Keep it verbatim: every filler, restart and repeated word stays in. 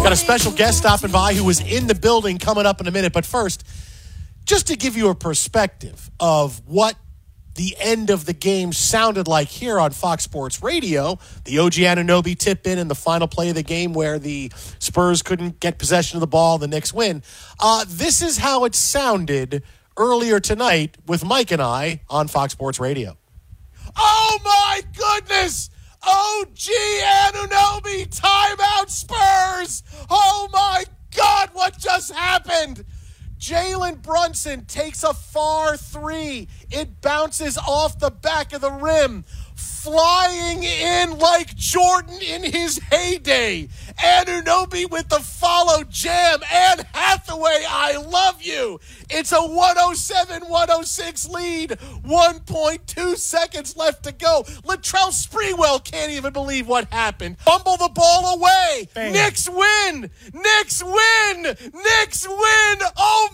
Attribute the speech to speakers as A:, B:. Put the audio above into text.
A: Got a special guest stopping by who was in the building coming up in a minute. But first, just to give you a perspective of what the end of the game sounded like here on Fox Sports Radio, the O G Anunoby tip in in the final play of the game where the Spurs couldn't get possession of the ball, the Knicks win. Uh, this is how it sounded earlier tonight with Mike and I on Fox Sports Radio. Oh, my goodness! O G Anunoby, timeout Spurs! Oh, my God, what just happened? Jalen Brunson takes a far three. It bounces off the back of the rim, flying in like Jordan in his heyday. Anunoby with the follow jam. Anne Hathaway, I love you. It's a one oh seven one oh six lead. one point two seconds left to go. Latrell Sprewell can't even believe what happened. Fumble the ball away. Bam. Knicks win. Knicks win. Knicks win over